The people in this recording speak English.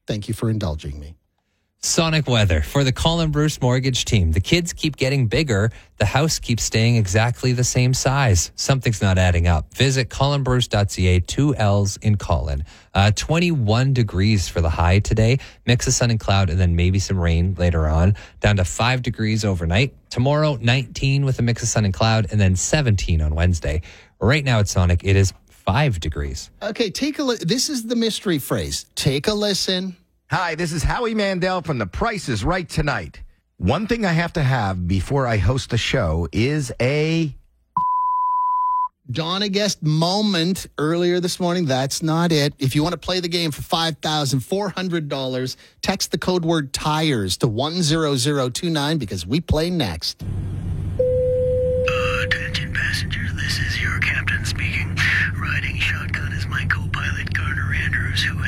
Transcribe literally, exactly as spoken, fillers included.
Thank you for indulging me. Sonic weather for the Colin Bruce Mortgage team. The kids keep getting bigger. The house keeps staying exactly the same size. Something's not adding up. Visit colin bruce dot c a, two L's in Colin. Uh, twenty-one degrees for the high today. Mix of sun and cloud and then maybe some rain later on. Down to five degrees overnight. Tomorrow, nineteen with a mix of sun and cloud and then seventeen on Wednesday. Right now at Sonic, it is five degrees. Okay, take a li- This is the mystery phrase. Take a listen. Hi, this is Howie Mandel from The Price is Right Tonight. One thing I have to have before I host the show is a... Donna guest moment earlier this morning. That's not it. If you want to play the game for five thousand four hundred dollars, text the code word TIRES to one zero zero two nine because we play next. Attention passengers, this is your captain speaking. Riding shotgun is my co-pilot Garner Andrews, who